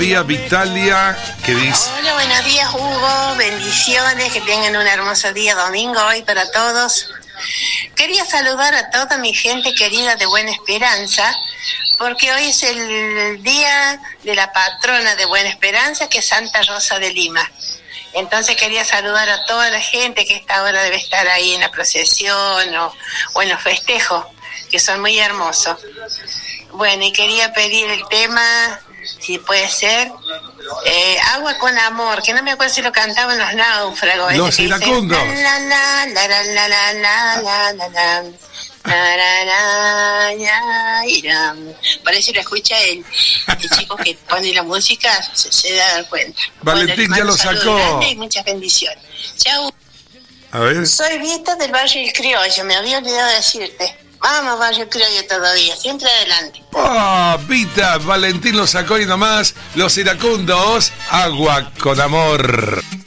Vitalia, ¿qué dice? Hola, buenos días, Hugo. Bendiciones, que tengan un hermoso día domingo hoy para todos. Quería saludar a toda mi gente querida de Buena Esperanza, porque hoy es el día de la patrona de Buena Esperanza, que es Santa Rosa de Lima. Entonces quería saludar a toda la gente que a esta hora debe estar ahí en la procesión o en los festejos, que son muy hermosos. Bueno, y quería pedir el tema, si puede ser, Agua con Amor, que no me acuerdo si lo cantaban Los Náufragos. Los Iracundos. Por eso lo escucha el chico que pone la música, se da dar cuenta. Valentín ya lo sacó. Y muchas bendiciones. Chau. A ver. Soy Vita del Barrio El Criollo, me había olvidado decirte. Vamos, Barrio Criollo todavía, siempre adelante. Vita, Valentín lo sacó y nomás. Los Iracundos, Agua con Amor.